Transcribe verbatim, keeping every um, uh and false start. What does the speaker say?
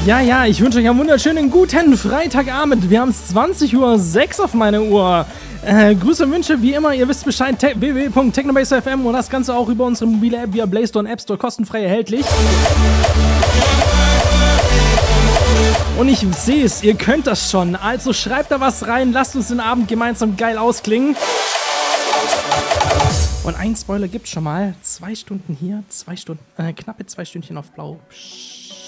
Ja, ja, ich wünsche euch einen wunderschönen guten Freitagabend. Wir haben es zwanzig Uhr sechs auf meiner Uhr. Äh, Grüße und Wünsche, wie immer, ihr wisst Bescheid, w w w punkt technobase punkt f m und das Ganze auch über unsere mobile App via Play Store und App Store kostenfrei erhältlich. Und ich sehe es, ihr könnt das schon. Also schreibt da was rein, lasst uns den Abend gemeinsam geil ausklingen. Und ein Spoiler gibt's schon mal. Zwei Stunden hier, zwei Stunden, äh, knappe zwei Stündchen auf Blau. Psch.